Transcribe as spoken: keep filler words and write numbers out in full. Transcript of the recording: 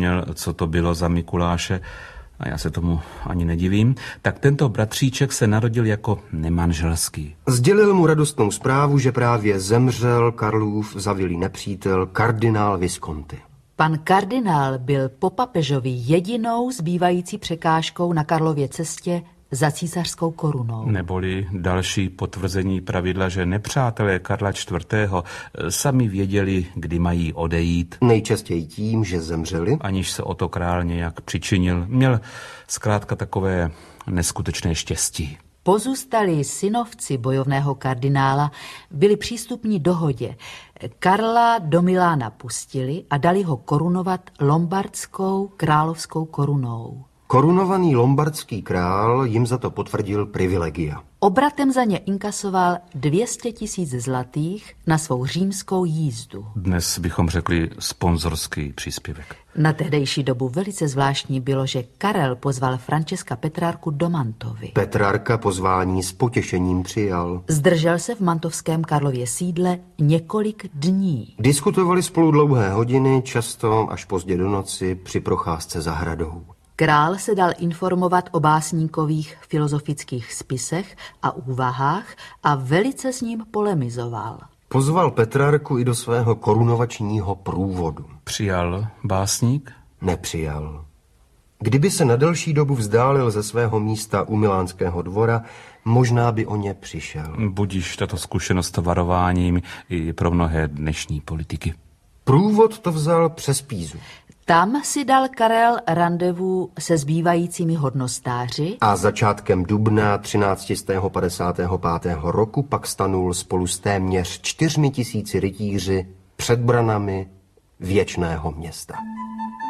nerozuměl, co to bylo za Mikuláše, a já se tomu ani nedivím, tak tento bratříček se narodil jako nemanželský. Sdělil mu radostnou zprávu, že právě zemřel Karlův zavilý nepřítel, kardinál Visconti. Pan kardinál byl po papežovi jedinou zbývající překážkou na Karlově cestě za císařskou korunou. Neboli další potvrzení pravidla, že nepřátelé Karla čtvrtého. sami věděli, kdy mají odejít. Nejčastěji tím, že zemřeli. Aniž se o to král nějak přičinil. Měl zkrátka takové neskutečné štěstí. Pozůstalí synovci bojovného kardinála byli přístupní dohodě. Karla do Milána pustili a dali ho korunovat lombardskou královskou korunou. Korunovaný lombardský král jim za to potvrdil privilegia. Obratem za ně inkasoval dvě stě tisíc zlatých na svou římskou jízdu. Dnes bychom řekli sponzorský příspěvek. Na tehdejší dobu velice zvláštní bylo, že Karel pozval Františka Petrarku do Mantovy. Petrarka pozvání s potěšením přijal. Zdržel se v mantovském Karlově sídle několik dní. Diskutovali spolu dlouhé hodiny, často až pozdě do noci při procházce zahradou. Král se dal informovat o básníkových filozofických spisech a úvahách a velice s ním polemizoval. Pozval Petrarku i do svého korunovačního průvodu. Přijal básník? Nepřijal. Kdyby se na delší dobu vzdálil ze svého místa u milánského dvora, možná by o ně přišel. Budiž tato zkušenost varováním i pro mnohé dnešní politiky. Průvod to vzal přes Pízu. Tam si dal Karel randevu se zbývajícími hodnostáři a začátkem dubna třinácti padesátého pátého roku pak stanul spolu s téměř čtyřmi tisíci rytíři před branami věčného města.